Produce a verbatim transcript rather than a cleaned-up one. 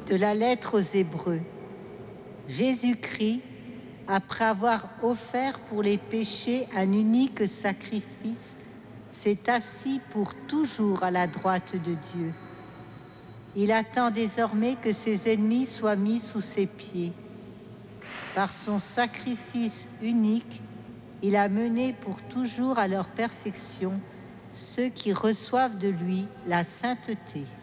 De la lettre aux Hébreux. Jésus-Christ, après avoir offert pour les péchés un unique sacrifice, s'est assis pour toujours à la droite de Dieu. Il attend désormais que ses ennemis soient mis sous ses pieds. Par son sacrifice unique, il a mené pour toujours à leur perfection ceux qui reçoivent de lui la sainteté.